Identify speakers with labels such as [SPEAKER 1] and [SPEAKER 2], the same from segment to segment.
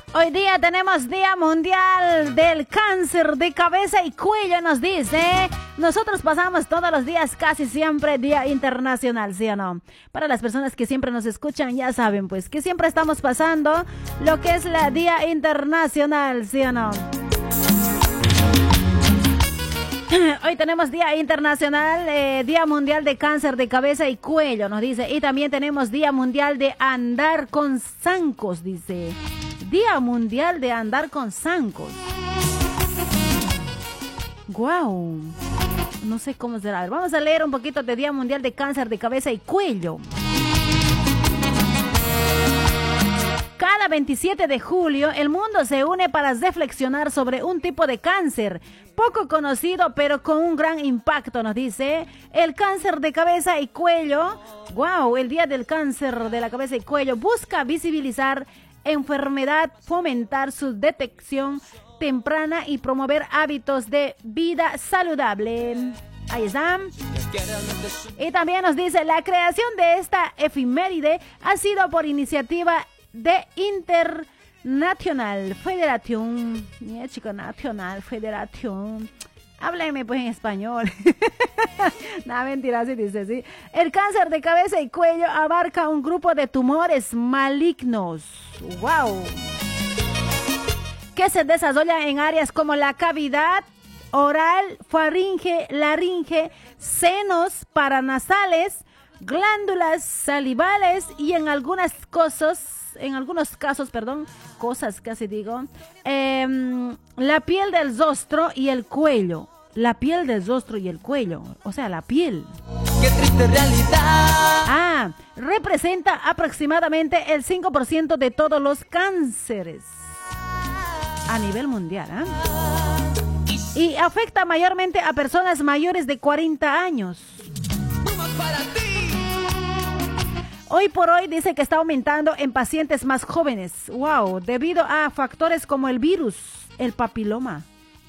[SPEAKER 1] Hoy día tenemos Día Mundial del Cáncer de Cabeza y Cuello, nos dice. Nosotros pasamos todos los días, casi siempre, Día Internacional, ¿sí o no? Para las personas que siempre nos escuchan, ya saben, pues, que siempre estamos pasando lo que es la Día Internacional, ¿sí o no? Hoy tenemos Día Internacional, Día Mundial de Cáncer de Cabeza y Cuello, nos dice. Y también tenemos Día Mundial de Andar con Zancos, dice. Día Mundial de Andar con Zancos. ¡Guau! No sé cómo será. A ver, vamos a leer un poquito de Día Mundial de Cáncer de Cabeza y Cuello. Cada 27 de julio, el mundo se une para reflexionar sobre un tipo de cáncer poco conocido, pero con un gran impacto, nos dice. El cáncer de cabeza y cuello. ¡Wow! El Día del Cáncer de la Cabeza y Cuello busca visibilizar enfermedad, fomentar su detección temprana y promover hábitos de vida saludable. Ahí está. Y también nos dice, la creación de esta efeméride ha sido por iniciativa de International Federation. Chico, National Federation. Hábleme pues en español. Nada, mentira, así dice, sí. El cáncer de cabeza y cuello abarca un grupo de tumores malignos. ¡Wow! Que se desarrolla en áreas como la cavidad oral, faringe, laringe, senos paranasales, glándulas salivales y en algunos casos, la piel del rostro y el cuello. La piel del rostro y el cuello, o sea, la piel. ¡Qué triste realidad! Representa aproximadamente el 5% de todos los cánceres a nivel mundial, y afecta mayormente a personas mayores de 40 años. Hoy por hoy dice que está aumentando en pacientes más jóvenes. ¡Wow! Debido a factores como el virus, el papiloma.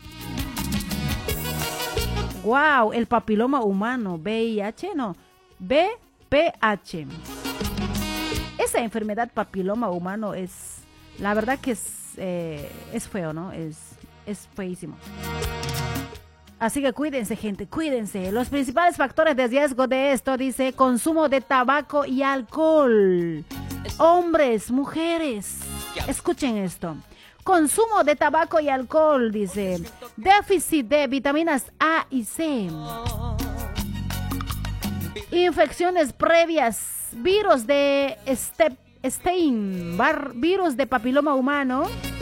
[SPEAKER 1] ¡Wow! El papiloma humano, VIH, no, BPH. Esa enfermedad papiloma humano es, la verdad que es feo, ¿no? Es feísimo. Así que cuídense, gente, cuídense. Los principales factores de riesgo de esto, dice, consumo de tabaco y alcohol. Hombres, mujeres, escuchen esto. Consumo de tabaco y alcohol, dice. Déficit de vitaminas A y C. Infecciones previas. Virus de Epstein, virus de papiloma humano.